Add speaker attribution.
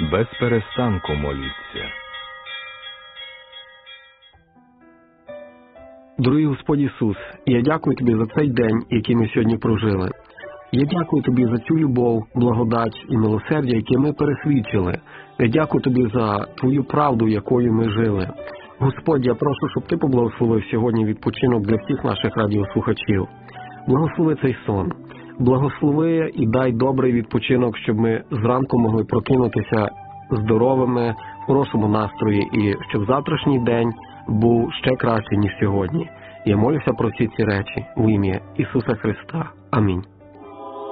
Speaker 1: без перестанку моліться.
Speaker 2: Дорогий Господь Ісус, я дякую Тобі за цей день, який ми сьогодні прожили. Я дякую Тобі за цю любов, благодать і милосердя, яке ми пересвідчили. Я дякую Тобі за Твою правду, якою ми жили. Господь, я прошу, щоб Ти поблагословив сьогодні відпочинок для всіх наших радіослухачів. Благослови цей сон. Благослови і дай добрий відпочинок, щоб ми зранку могли прокинутися здоровими, в хорошому настрої і щоб завтрашній день був ще кращий, ніж сьогодні. Я молюся про всі ці речі в ім'я Ісуса Христа. Амінь.